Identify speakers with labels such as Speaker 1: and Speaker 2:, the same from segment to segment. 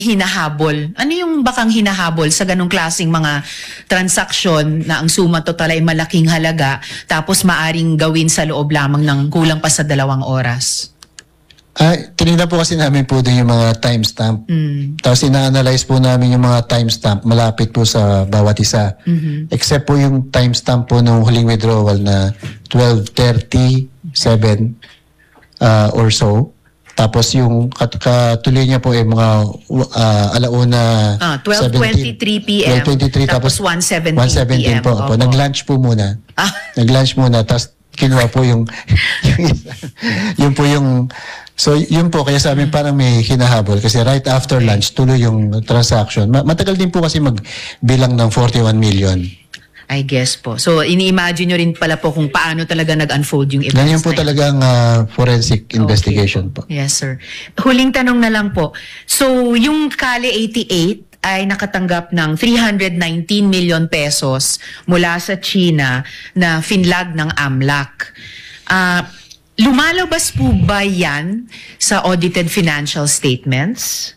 Speaker 1: hinahabol? Ano yung bakang hinahabol sa ganong klaseng mga transaksyon na ang suma total ay malaking halaga tapos maaring gawin sa loob lamang ng kulang pa sa 2 oras?
Speaker 2: Tinignan po kasi namin po din yung mga timestamp. Tapos ina-analyze po namin yung mga timestamp malapit po sa bawat isa. Except po yung timestamp po ng huling withdrawal na 12:37 or so. Tapos yung katuloy niya po ay mga alauna
Speaker 1: 12:23 p.m.
Speaker 2: 12:23 tapos
Speaker 1: 1:17
Speaker 2: p.m. po. Opo. Nag-lunch po muna. Nag-lunch muna tapos kinuha po yung yun po yung so yun po kaya sa amin parang may hinahabol kasi right after lunch tuloy yung transaction. Matagal din po kasi magbilang ng 41 million.
Speaker 1: I guess po. So, ini-imagine nyo rin pala po kung paano talaga nag-unfold yung events.
Speaker 2: Ganyan po talagang forensic investigation po.
Speaker 1: Yes, sir. Huling tanong na lang po. So, yung Kale 88 ay nakatanggap ng 319 million pesos mula sa China na finlag ng AMLAC. Lumalabas po ba yan sa audited financial statements?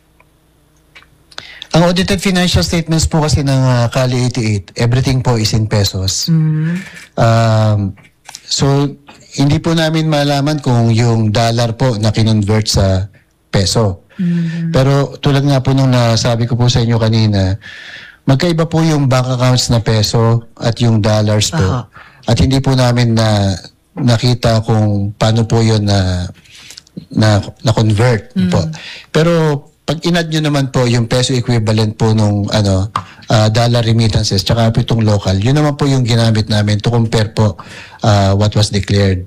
Speaker 2: Ang audited financial statements po kasi ng Kale 88, everything po is in pesos. So, hindi po namin malaman kung yung dollar po na kinonvert sa peso. Pero tulad nga po nung nasabi ko po sa inyo kanina, magkaiba po yung bank accounts na peso at yung dollars po. At hindi po namin nakita kung paano po yun na convert po. Pero pag inad nyo naman po yung peso equivalent po nung dollar remittances tsaka po itong local, yun naman po yung ginamit namin to compare po what was declared.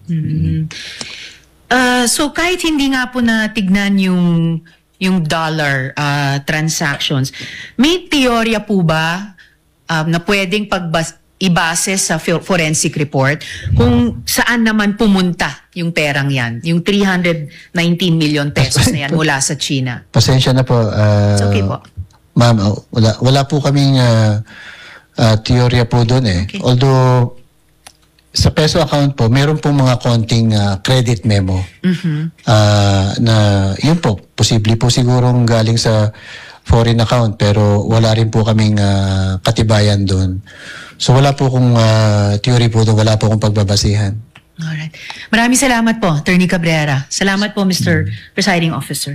Speaker 1: So kahit hindi nga po natignan yung dollar transactions, may teorya po ba na pwedeng ibase sa forensic report kung saan naman pumunta yung perang yan, yung 319 million pesos na yan mula sa China?
Speaker 2: Pasensya na po.
Speaker 1: It's okay po.
Speaker 2: Ma'am, wala po kaming teorya po doon eh. Okay. Although, sa peso account po, meron pong mga konting credit memo na yun po, posible po sigurong galing sa foreign account pero wala rin po kaming katibayan doon. So wala po kung theory po doon, wala po kung pagbabasihan.
Speaker 1: Alright. Maraming salamat po, Attorney Cabrera. Salamat po, Mr. Presiding Officer.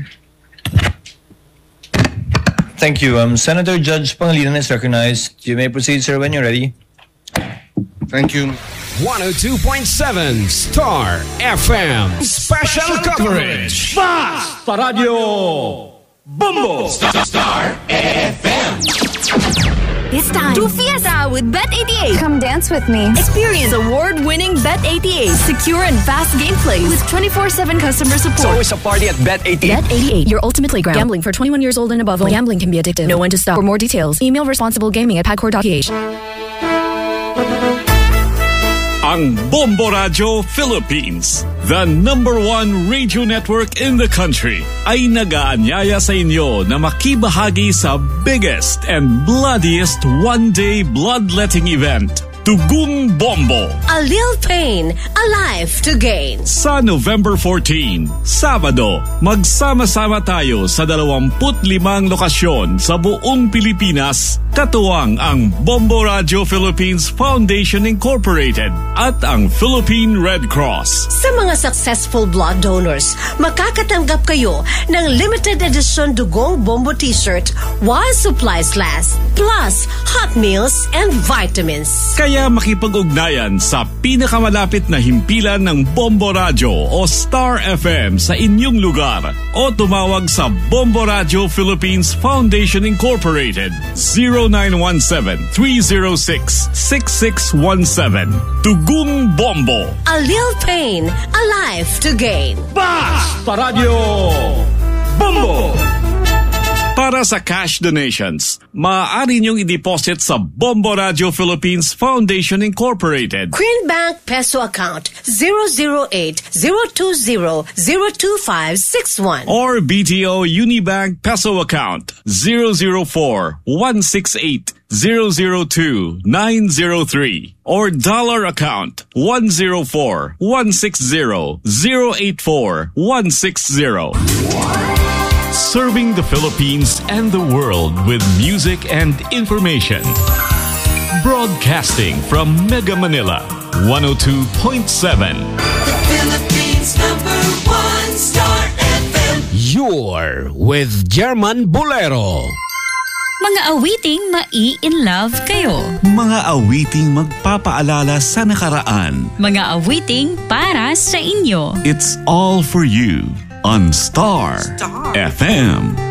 Speaker 3: Thank you. Senator Judge Pangilinan is recognized. You may proceed, sir, when you're ready.
Speaker 4: Thank you.
Speaker 5: 102.7 Star FM. Special coverage.
Speaker 6: Fast Radio Bumbo.
Speaker 5: Star FM.
Speaker 7: It's time to fiesta with Bet88.
Speaker 8: Come dance with me.
Speaker 7: Experience award-winning Bet88. Secure and fast gameplay with 24/7 customer support.
Speaker 6: It's always a party at Bet88.
Speaker 7: Bet88, your ultimate playground. Gambling for 21 years old and above. Gambling can be addictive. Know when to stop. For more details, email responsiblegaming@pagcor.ph.
Speaker 5: Ang Bombo Radio Philippines, the #1 radio network in the country, ay nag-aanyaya sa inyo na makibahagi sa biggest and bloodiest one-day bloodletting event, Tugong Bombo.
Speaker 9: A little pain, a life to gain.
Speaker 5: Sa November 14, Sabado, magsama-sama tayo sa 25 lokasyon sa buong Pilipinas, katuwang ang Bombo Radio Philippines Foundation Incorporated at ang Philippine Red Cross.
Speaker 9: Sa mga successful blood donors, makakatanggap kayo ng limited edition Dugong Bombo t-shirt while supplies last, plus hot meals and vitamins.
Speaker 5: Kaya makipag-ugnayan sa pinakamalapit na himpilan ng Bombo Radio o Star FM sa inyong lugar o tumawag sa Bombo Radio Philippines Foundation Incorporated 0917-306-6617. Tugong Bombo.
Speaker 9: A little pain, a life to gain.
Speaker 6: Fast Radio Bumbo.
Speaker 5: Para sa cash donations, maaari niyong i-deposit sa Bombo Radio Philippines Foundation Incorporated.
Speaker 9: Green Bank Peso Account 008-020-02561
Speaker 5: or BDO Unibank Peso Account 004-168-002-903 or Dollar Account 104-160-084-160. Serving the Philippines and the world with music and information. Broadcasting from Mega Manila, 102.7.
Speaker 8: The Philippines #1 Star FM.
Speaker 6: You're with German Bolero.
Speaker 10: Mga awiting mai-in-love kayo.
Speaker 11: Mga awiting magpapaalala sa nakaraan.
Speaker 10: Mga awiting para sa inyo.
Speaker 11: It's all for you on Star FM.